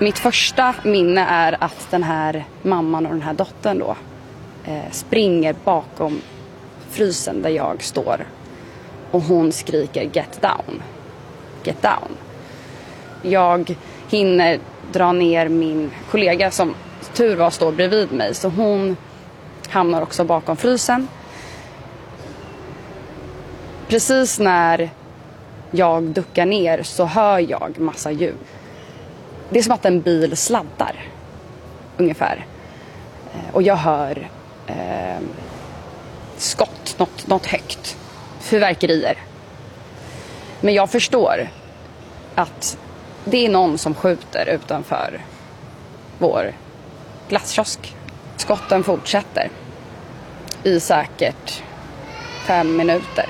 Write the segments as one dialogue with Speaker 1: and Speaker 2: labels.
Speaker 1: Mitt första minne är att den här mamman och den här dottern då springer bakom frysen där jag står. Och hon skriker get down. Get down. Jag hinner dra ner min kollega som tur var står bredvid mig. Så hon hamnar också bakom frysen. Precis när jag duckar ner så hör jag massa ljud. Det är som att en bil sladdar ungefär. Och jag hör skott, något högt. Fyrverkerier. Men jag förstår att det är någon som skjuter utanför vår glasskiosk. Skotten fortsätter i säkert 5 minuter.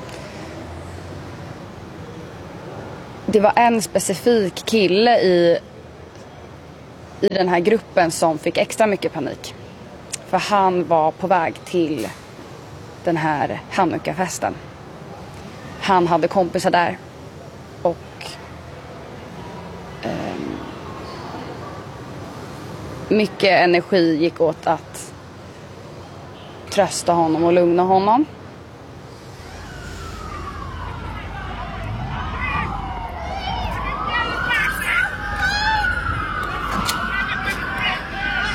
Speaker 1: Det var en specifik kille i den här gruppen som fick extra mycket panik. För han var på väg till den här Hanukkah-festen. Han hade kompisar där. Och mycket energi gick åt att trösta honom och lugna honom.